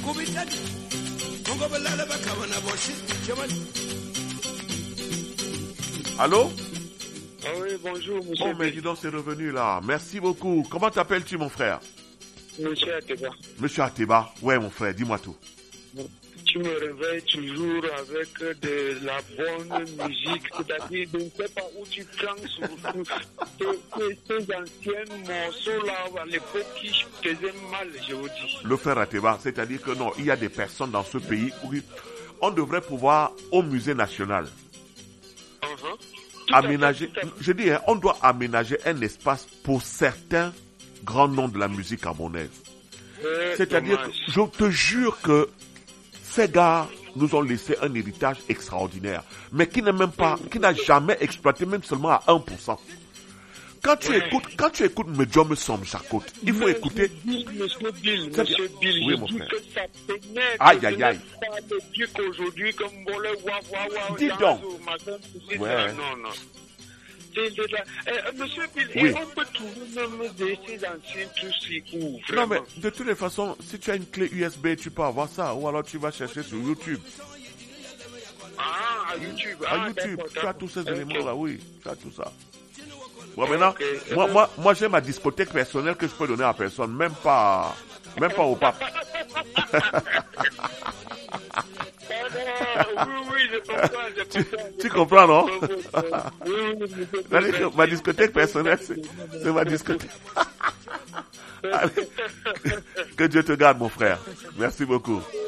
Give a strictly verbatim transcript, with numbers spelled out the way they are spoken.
Allô? Ah oui, bonjour, monsieur. Oh, mais dis donc, c'est revenu là. Merci beaucoup. Comment t'appelles-tu, mon frère? Monsieur Ateba. Monsieur Ateba. Ouais, mon frère, dis-moi tout. Tu me réveilles toujours avec de la bonne musique, c'est-à-dire, je ne sais pas où tu prends surtout ces, ces anciens morceaux-là à l'époque qui faisaient mal, je vous dis. Le frère Ateba, c'est-à-dire que non, il y a des personnes dans ce pays où on devrait pouvoir, au musée national, Uh-huh. aménager, je dis, hein, on doit aménager un espace pour certains grands noms de la musique camerounaise. C'est C'est-à-dire, que, je te jure que ces gars nous ont laissé un héritage extraordinaire, mais qui n'est même pas, qui n'a jamais exploité, même seulement à un pour cent. Quand tu ouais. écoutes, quand tu écoutes Medium Som Chakot, il faut monsieur écouter. Bill, monsieur Bill, monsieur Bill, oui, je mon dis frère. que ça pénètre. Aïe, aïe, aïe. Aujourd'hui, comme on le voit, voit, voit, dis dans donc. le matin, c'est Ouais. ça. Non, non. C'est de la... eh, monsieur Bill, Oui. et on peut trouver même de ces anciens trucs où Non, vraiment. mais de toutes les façons, si tu as une clé U S B, tu peux avoir ça, ou alors tu vas chercher sur YouTube. Ah, à YouTube. À Ah, YouTube, d'accord, tu as d'accord. tous ces Ok. éléments-là, oui, tu as tout ça. Bon, maintenant, Ok. moi, moi, moi, j'ai ma discothèque personnelle que je peux donner à personne, même pas, même pas au pape. Ah, oui, oui, je comprends, je Tu, comprends. je tu comprends, non? Oui, oui, oui, je comprends. C'est-à-dire que ma discothèque personnelle, c'est, c'est ma discothèque. Allez. Que Dieu te garde, mon frère. Merci beaucoup.